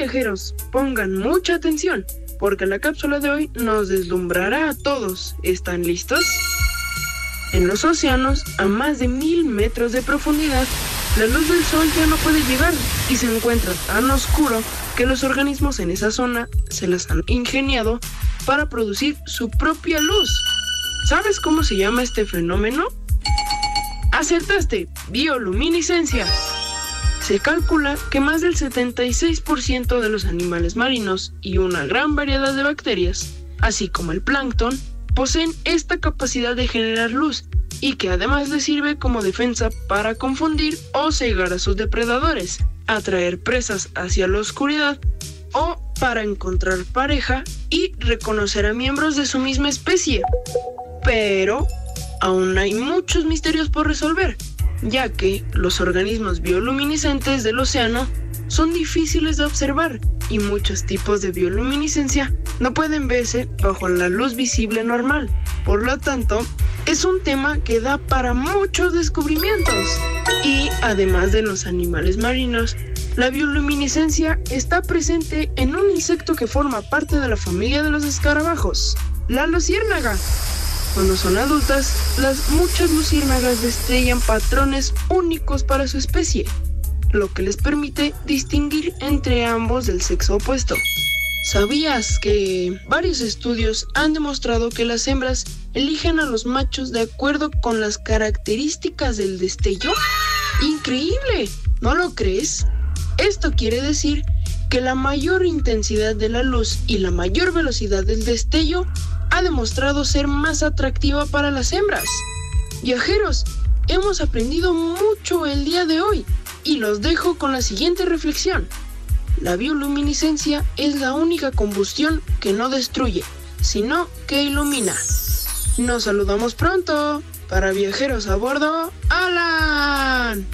viajeros, pongan mucha atención, porque la cápsula de hoy nos deslumbrará a todos. ¿Están listos? En los océanos, a más de 1000 metros de profundidad, la luz del sol ya no puede llegar y se encuentra tan oscuro que los organismos en esa zona se las han ingeniado para producir su propia luz. ¿Sabes cómo se llama este fenómeno? ¡Acertaste! Bioluminiscencia. Se calcula que más del 76% de los animales marinos y una gran variedad de bacterias, así como el plancton, poseen esta capacidad de generar luz y que además les sirve como defensa para confundir o cegar a sus depredadores, atraer presas hacia la oscuridad o para encontrar pareja y reconocer a miembros de su misma especie. Pero aún hay muchos misterios por resolver, ya que los organismos bioluminiscentes del océano son difíciles de observar y muchos tipos de bioluminiscencia no pueden verse bajo la luz visible normal. Por lo tanto, es un tema que da para muchos descubrimientos. Y además de los animales marinos, la bioluminiscencia está presente en un insecto que forma parte de la familia de los escarabajos, la luciérnaga. Cuando son adultas, muchas luciérnagas destellan patrones únicos para su especie, lo que les permite distinguir entre ambos del sexo opuesto. ¿Sabías que varios estudios han demostrado que las hembras eligen a los machos de acuerdo con las características del destello? ¡Increíble! ¿No lo crees? Esto quiere decir que la mayor intensidad de la luz y la mayor velocidad del destello ha demostrado ser más atractiva para las hembras. Viajeros, hemos aprendido mucho el día de hoy y los dejo con la siguiente reflexión. La bioluminiscencia es la única combustión que no destruye, sino que ilumina. Nos saludamos pronto. Para Viajeros a Bordo, ¡Alan!